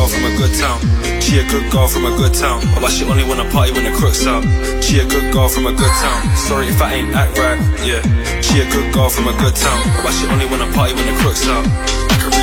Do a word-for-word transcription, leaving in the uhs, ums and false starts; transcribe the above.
from a good town. She a good girl from a good town, but she only wanna party when the crooks out. She a good girl from a good town. Sorry if I ain't act right, yeah. She a good girl from a good town, but she only wanna party when the crooks out.